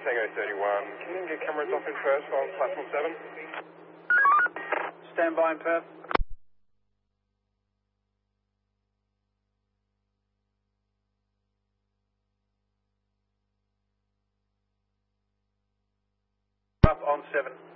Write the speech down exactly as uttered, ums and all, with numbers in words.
Tango thirty-one. Can you get cameras off in Perth on platform seven? Stand by in Perth. Up on seven.